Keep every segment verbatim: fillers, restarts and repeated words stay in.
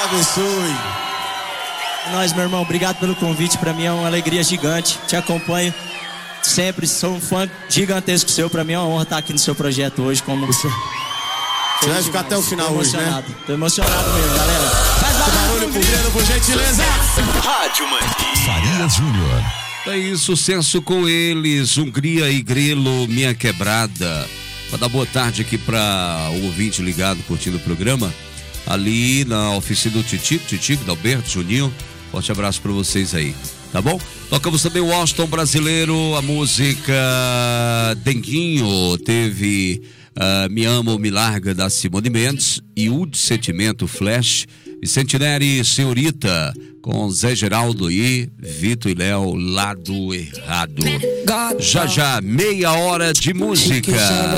abençoe. É nóis, meu irmão. Obrigado pelo convite. Pra mim é uma alegria gigante. Te acompanho sempre. Sou um fã gigantesco seu. Pra mim é uma honra estar aqui no seu projeto hoje. Como você. Você vai ficar até o final hoje, né? Tô emocionado mesmo, galera. Faz barulho pro Breno, por gentileza. Rádio Mania. Farias Júnior. É isso, sucesso com eles, Hungria e Grelo, Minha Quebrada. Vou dar boa tarde aqui para o ouvinte ligado, curtindo o programa, ali na oficina do Titico, Titico, da Alberto, Juninho. Forte abraço para vocês aí, tá bom? Tocamos também o Washington Brasileiro, a música Denguinho, teve uh, Me Ama ou Me Larga, da Simone Mendes, e o de Sentimento Flash, Vicente Neri, Senhorita, com Zé Geraldo e Vitor e Léo, Lado Errado. Já já, meia hora de música.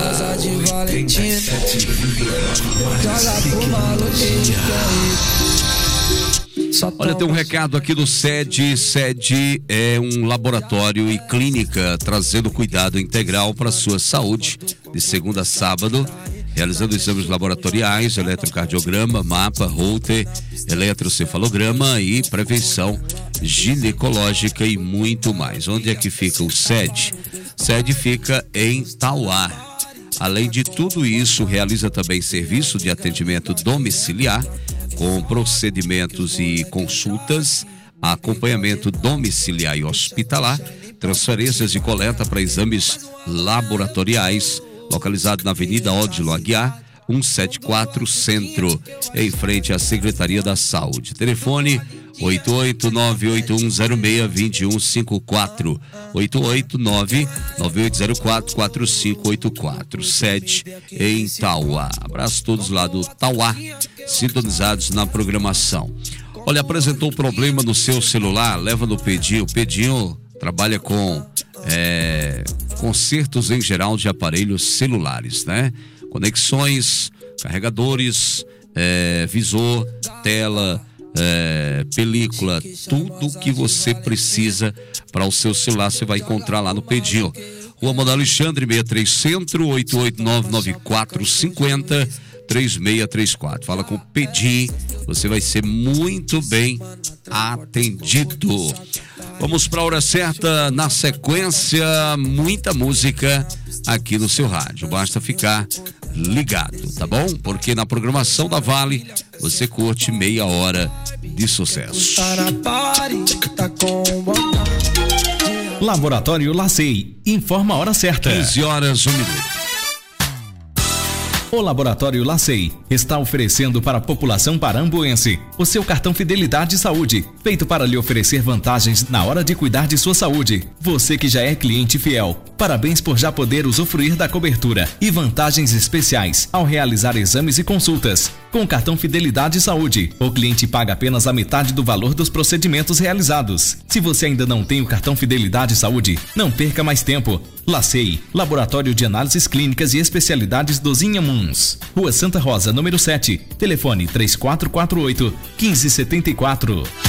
Olha, tem um recado aqui do SED. SED é um laboratório e clínica trazendo cuidado integral para a sua saúde, de segunda a sábado, realizando exames laboratoriais, eletrocardiograma, mapa, Holter, eletrocefalograma e prevenção ginecológica e muito mais. Onde é que fica o SED? SED fica em Tauá. Além de tudo isso, realiza também serviço de atendimento domiciliar, com procedimentos e consultas, acompanhamento domiciliar e hospitalar, transferências de coleta para exames laboratoriais, localizado na Avenida Ódilo Aguiar, cento e setenta e quatro Centro, em frente à Secretaria da Saúde. Telefone oito oito nove oito um zero seis dois um cinco quatro, oito oito nove nove oito zero quatro quatro cinco oito quatro, sede em Tauá. Abraço a todos lá do Tauá, sintonizados na programação. Olha, apresentou problema no seu celular? Leva no Pedinho. O Pedinho trabalha com é, consertos em geral de aparelhos celulares, né? Conexões, carregadores, é, visor, tela, é, película, tudo que você precisa para o seu celular você vai encontrar lá no Pedinho. Rua Manuel Alexandre, sessenta e três Centro, oito oito nove nove quatro cinco zero três seis três quatro. Fala com o Pedinho, você vai ser muito bem atendido. Vamos para a hora certa, na sequência, muita música aqui no seu rádio. Basta ficar ligado, tá bom? Porque na programação da Vale você curte meia hora de sucesso. Laboratório Lacei, informa a hora certa. quinze horas, um minuto. O Laboratório Lacei está oferecendo para a população parambuense o seu cartão Fidelidade Saúde, feito para lhe oferecer vantagens na hora de cuidar de sua saúde. Você que já é cliente fiel, parabéns por já poder usufruir da cobertura e vantagens especiais ao realizar exames e consultas. Com o cartão Fidelidade Saúde, o cliente paga apenas a metade do valor dos procedimentos realizados. Se você ainda não tem o cartão Fidelidade Saúde, não perca mais tempo. Lacei, Laboratório de Análises Clínicas e Especialidades dos Inhamuns. Rua Santa Rosa, número sete. Telefone três quatro quatro oito, um cinco sete quatro.